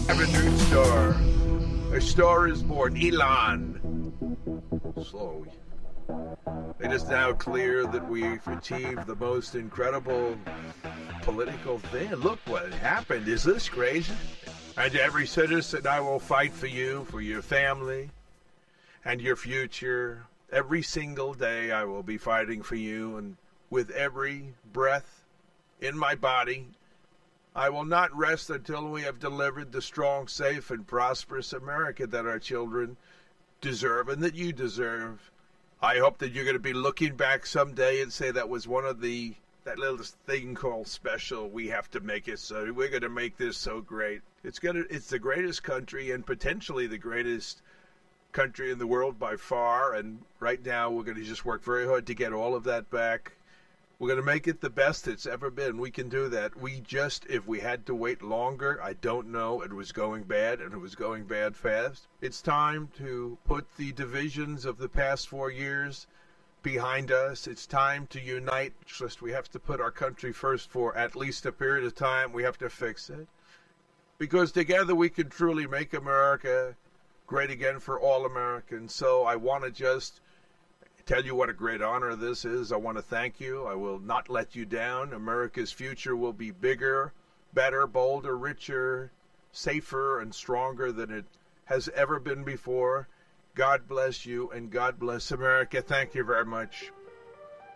have a new star. A star is born. Elon. Slowly. It is now clear that we've achieved the most incredible political thing. Look what happened. Is this crazy? And every citizen, I will fight for you, for your family, and your future. Every single day I will be fighting for you, and with every breath in my body, I will not rest until we have delivered the strong, safe, and prosperous America that our children deserve and that you deserve. I hope that you're going to be looking back someday and say that was one of that little thing called special. We have to make it so. We're going to make this so great. It's the greatest country and potentially the greatest country in the world by far. And right now we're going to just work very hard to get all of that back. We're going to make it the best it's ever been. We can do that. If we had to wait longer, I don't know. It was going bad, and it was going bad fast. It's time to put the divisions of the past 4 years behind us. It's time to unite. Just we have to put our country first for at least a period of time. We have to fix it. Because together we can truly make America great again for all Americans. So I want to just tell you what a great honor this is. I want to thank you. I will not let you down. America's future will be bigger, better, bolder, richer, safer, and stronger than it has ever been before. God bless you, and God bless America. Thank you very much.